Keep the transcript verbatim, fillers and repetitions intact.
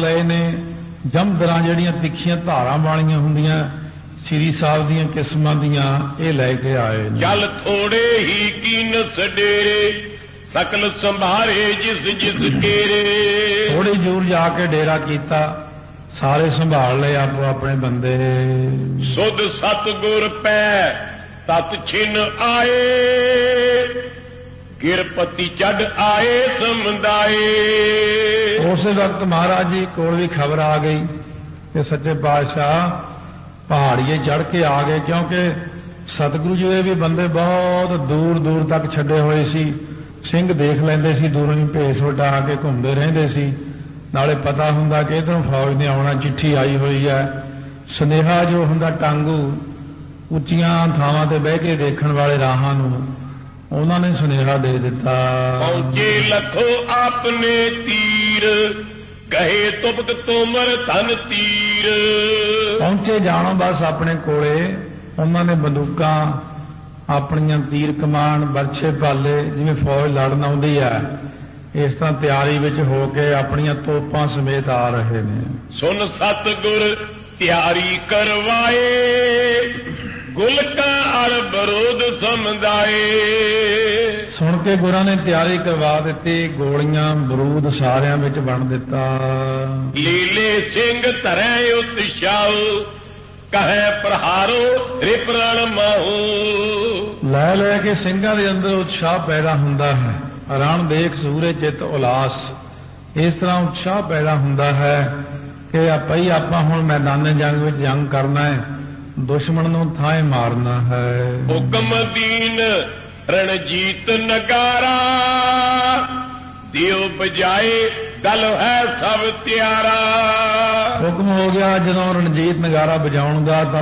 ਲਏ ਨੇ ਜਮਦਰਾਂ ਜਿਹੜੀਆਂ ਤਿੱਖੀਆਂ ਧਾਰਾਂ ਵਾਲੀਆਂ ਹੁੰਦੀਆਂ ਸ੍ਰੀ ਸਾਹਿਬ ਦੀਆਂ ਕਿਸਮਾਂ ਦੀਆਂ ਇਹ ਲੈ ਕੇ ਆਏ ਨੇ। ਚੱਲ ਥੋੜੇ ਹੀ ਕੀਨ ਸਡੇਰੇ ਸਕਲ ਸੰਭਾਰੇ ਜਿਸ ਜਿਸ ਕੇਰੇ। ਥੋੜੀ ਦੂਰ ਜਾ ਕੇ ਡੇਰਾ ਕੀਤਾ, ਸਾਰੇ ਸੰਭਾਲ ਲਏ ਆਪੋ ਆਪਣੇ ਬੰਦੇ। ਸੁਧ ਸਤਗੁਰ ਪੈ ਤਤ ਛਿਨ ਆਏ ਗਿਰਪਤੀ ਚੜ ਆਏ ਸਮੁਦਾਏ। ਉਸੇ ਵਕਤ ਮਹਾਰਾਜ ਜੀ ਕੋਲ ਵੀ ਖਬਰ ਆ ਗਈ ਕਿ ਸੱਚੇ ਪਾਤਸ਼ਾਹ ਪਹਾੜੀਏ ਚੜ ਕੇ ਆ ਗਏ, ਕਿਉਂਕਿ ਸਤਿਗੁਰੂ ਜੀ ਦੇ ਵੀ ਬੰਦੇ ਬਹੁਤ ਦੂਰ ਦੂਰ ਤੱਕ ਛੱਡੇ ਹੋਏ ਸੀ। ਸਿੰਘ ਦੇਖ ਲੈਂਦੇ ਸੀ, ਦੂਰੋਂ ਹੀ ਭੇਸ ਵਟਾ ਕੇ ਘੁੰਮਦੇ ਰਹਿੰਦੇ ਸੀ। ਨਾਲੇ ਪਤਾ ਹੁੰਦਾ ਕਿ ਇੱਧਰੋਂ ਫੌਜ ਨੇ ਆਉਣਾ, ਚਿੱਠੀ ਆਈ ਹੋਈ ਹੈ। ਸੁਨੇਹਾ ਜੋ ਹੁੰਦਾ ਟਾਂਗੂ ਉੱਚੀਆਂ ਥਾਵਾਂ ਤੇ ਬਹਿ ਕੇ ਦੇਖਣ ਵਾਲੇ ਰਾਹਾਂ ਨੂੰ, ਉਹਨਾਂ ਨੇ ਸੁਨੇਹਾ ਦੇ ਦਿੱਤਾ। ਪਹੁੰਚੇ ਲੱਖੋ ਆਪਣੇ ਤੀਰ ਕਹੇ ਤੁਬਕ ਤੋਮਰ ਧਨ ਤੀਰ। ਪਹੁੰਚੇ ਜਾਣੋ ਬਸ ਆਪਣੇ ਕੋਲੇ, ਉਹਨਾਂ ਨੇ ਬੰਦੂਕਾਂ ਆਪਣੀਆਂ ਤੀਰ ਕਮਾਨ ਬਰਛੇ ਭਾਲੇ ਜਿਵੇਂ ਫੌਜ ਲੜਨ ਆਉਂਦੀ ਹੈ ਇਸ ਤਰ੍ਹਾਂ ਤਿਆਰੀ ਵਿੱਚ ਹੋ ਕੇ ਆਪਣੀਆਂ ਤੋਪਾਂ ਸਮੇਤ ਆ ਰਹੇ ਨੇ। ਸੁਨ ਸਤਿਗੁਰ ਤਿਆਰੀ ਕਰਵਾਏ ਗੁਲਕਾਂ ਅਰ ਬਰੂਦ ਸਮਝਾਏ। ਸੁਣ ਕੇ ਗੁਰਾਂ ਨੇ ਤਿਆਰੀ ਕਰਵਾ ਦਿੱਤੀ, ਗੋਲੀਆਂ ਬਰੂਦ ਸਾਰਿਆਂ ਵਿੱਚ ਵੰਡ ਦਿੱਤਾ। ਲੀਲੇ ਸਿੰਘ ਧਰੈ ਉਤਸ਼ਾਉ ਕਹੈ ਪ੍ਰਹਾਰੋ ਰਿਪਰਣ ਮਾਹੂ। ਲੈ ਲੈ ਕੇ ਸਿੰਘਾਂ ਦੇ ਅੰਦਰ ਉਤਸ਼ਾਹ ਪੈਦਾ ਹੁੰਦਾ ਹੈ, ਰਣ ਦੇਖ ਸੂਰੇ ਚਿੱਤ ਉਲਾਸ। ਇਸ ਤਰ੍ਹਾਂ ਉਤਸ਼ਾਹ ਪੈਦਾ ਹੁੰਦਾ ਹੈ ਕਿ ਆਪਈ ਆਪਾਂ ਹੁਣ ਮੈਦਾਨੇ ਜੰਗ ਵਿੱਚ ਜੰਗ ਕਰਨਾ ਹੈ, ਦੁਸ਼ਮਣ ਨੂੰ ਥਾਏ ਮਾਰਨਾ ਹੈ। ਹੁਕਮ ਦੀਨ ਰਣਜੀਤ ਨਗਾਰਾ ਦਿਓ ਬਜਾਏ ਦਲ ਹੈ ਸਭ ਤਿਆਰਾ। ਹੁਕਮ ਹੋ ਗਿਆ ਜਦੋਂ ਰਣਜੀਤ ਨਗਾਰਾ ਵਜਾਉਣ ਦਾ ਤਾਂ